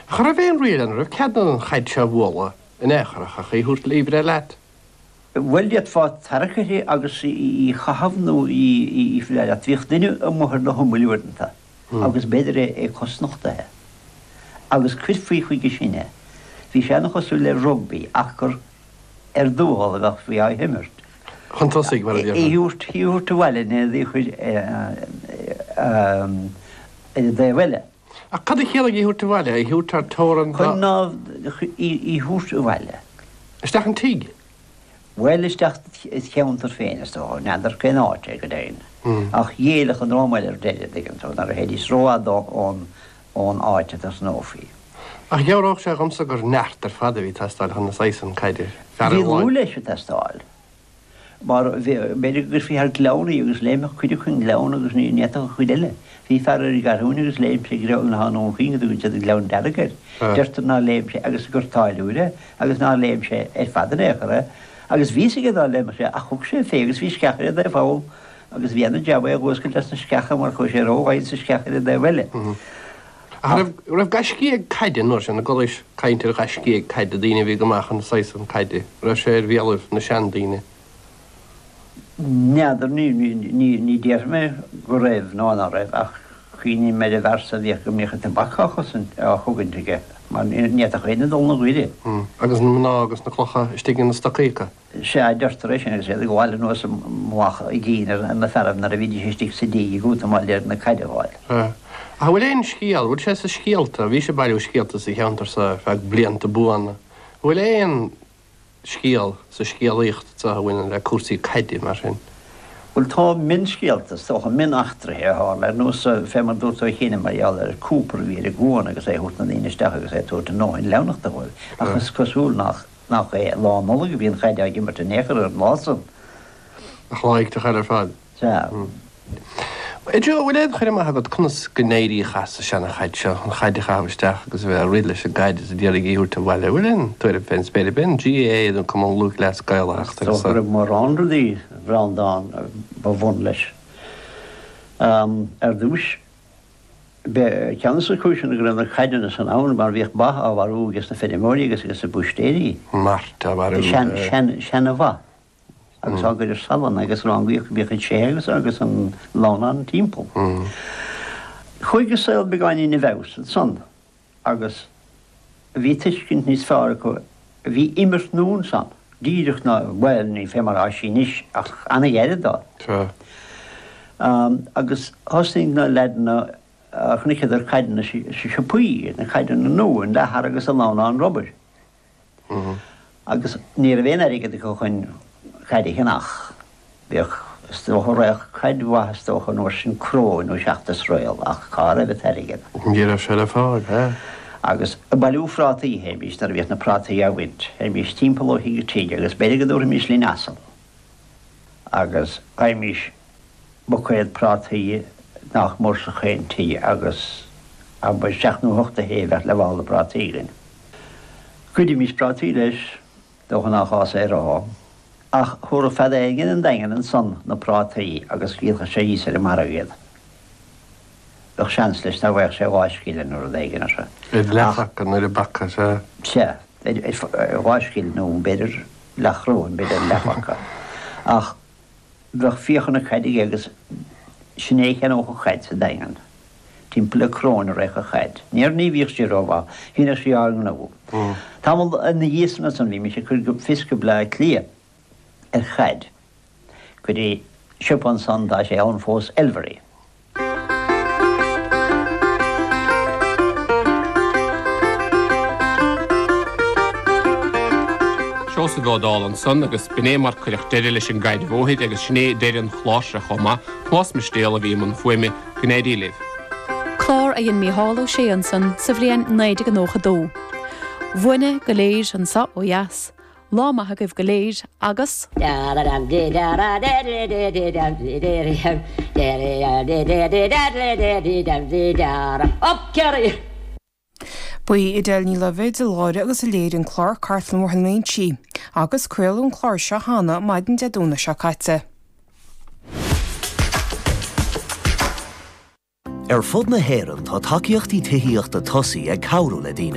Char a bhéon rian rah ceadan chaid se bhla in écharacha í thuút líbre leat. Bhfuil fá tarchaí agus í chahabhnú í le a tríocht duine a mthir na thomúilúirnta, agus beidir é cosnachtathe. Agus cuifaí chuige sinne, bhí sé nach chosú le rugby ach gur dúáil a bhí á himirt. Chuntasig mar Híúrt bhile ne dí chuid bhile. A cad chéala í thuút bhile i thuútar tóran chun ná í thuút bhile. Isteach an tíig? Well isteach cheantar féin is tá, neidir cén áte go déin. Ach dhéalach an rámaidir déile digan nar a héidir sráadá ón áite as nófií. Ach gearách sé gamsa gur neartar fada bhí testáil chuna 6 caidir. Bhí bhú leis testáil. Mar beidir gur fhí ar glánaí agus léimeach chuidir chun glán agus ní netach chuideile. Bhí fearar í garthúna agus léim sé greil na nó chiad agus a glán deagair. Deirtar ná léim sé agus gur táilúre agus ná léim sé fadan échara. Agus bhí sé dá léime sé a chug sé fégus bhí scechar a fáil agus bhíanana deabha a ghoscail leis na scecha mar chu sé róhaid sa scechar a bhile. Raibh gaiscí ag caiide nó sin na golis caiintear gaiscí ag caiide daine bhí goach an 6 caiide. Ra sé bhéalah na sean daine. Neadidir ní déir mé go raibh ná raibh ach chuoine mé a bhesa bhíoh go mécha tabachachas a chugantige. Mar níad a chuine dul na ghuiide. Agus ná agus na clocha stigin na stacaícha. sé deirtar sin agus sé gháil nó mhacha i ggéinar an na ferm nar a bhíidir histíigh sa dí i gúta máir na caiideháil. A bhfuil éon scíal, bhfuil sé sa scíalta, bhí sé bailú scíalta sa cheantar sa feag blianta buanna. Bhfuil éon scíal sa scíalaíocht sa bhfuin le cuasaí caiide mar sin. Bhfuil tá min scíaltas tócha min achtarthe hála nó sa fémar dúirtá chéine marall ar cúpar bhí a gúna agus é thuút na daonaisteach agus é túirta nóin lenachta bhfuil. Agus cosúil nach é lámala go bhíon chaide a gimmar a néchar ar lásan. A chláigh de chaile fad. Idir bhfuil éad chuir maitha go chunas gnéirí chasa sena chaid seo an chaide chahabhaisteach agus bheith riile a gaiide a déala íúirta bhile bhfuilin tuair pen spéidir ben GA don cum luúch leis gaiileachta. Tá mar anradí bhrándán ba bhun leis. Ar dúis ceanna sa chúisina go raibh chaideanna san ann mar bhíoh bath á bharú agus na féidirmóí agus a bustéirí. Marta bharú. Sena bha. Agus águr salan agus rangaíoch bíocha ségus agus an lána an timppó. Chuigus saoil begáin na bhegus san agus bhí tuiscint níos fearr go bhí imirt nún san. Díireach na bhil ní fémar á sin níos ach anna dhéad dá. Agus thosaigh na ledanna chunichad ar chaideanna si puí na chaideanna nóin lethar agus a lána an Robert. Agus ní a bhéana aige go chuin chaide chinach. Bhíoh stócha réach chaidhha stócha nó sin cró nó seachtas roiil ach cá a bheith aige. Díar se le fág, he? Agus a bailú frátaí héimiis nar bhíoh na prátaí a bhaint, héimiis timppla hí tíide agus beidir go dúir mís lín asal. Agus aimiis buchéad prátaí nach mór sa chéin tí agus a ba seachnú hochta héhheit le bhála prátaírin. Cuidir mís prátaí leis dócha nach chás é rá. Ach thura fed éigen an dagan an son na prátaí agus gíalcha sé hí ar mar agéad. Doch seans leis na bhaich sé bháiscíile nuair a dhéigen se. Lechacha nuair a bacha se? Se, bháiscíil nó beidir lechrún beidir lechacha. Ach bheith fiochanna chaidig agus sinnéchan ó chaid sa dagan. Timppla crón a récha chaid. Níor ní bhíoh sé róbha, hína sé ágan nó. Támal na dhéasna san bhí me sé chur go fisca bla clia. Chaid, go dtí siúpan san dá sé ann fós elverí. Seos a gádáil an son agus biné mar chuireach deidir leis an gaiid bhóthaid agus sné deidir an chláisre chomá, chmás me stéal a bhí man fuime gnéirí libh. Clár a dhéon mítháló sé an son sa bhliain 92. Bhuine go léir an sa ó dheas. Lámatha goibh go léir agus Buí I déil ní le bhéid láire agus a léir an chlár cartlan mór naon tí, agus creaún chláir se hána maidin de dúna se caite. Ar fud na héireann tá takeíochtaí tuithíochta tosaí ag cabhrú le daoine.